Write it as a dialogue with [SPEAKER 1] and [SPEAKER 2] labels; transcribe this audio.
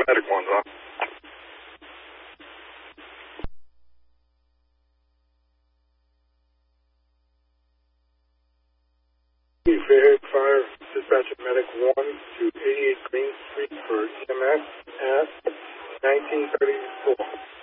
[SPEAKER 1] Medic 1's on. Fairhaven Fire Dispatcher Medic 1 to 88 Green Street for EMS at 1934.